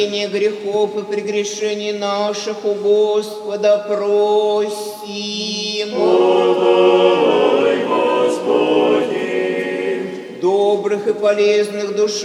Грехов и прегрешений наших у Господа просим. Подай, Господи, Добрых и полезных душ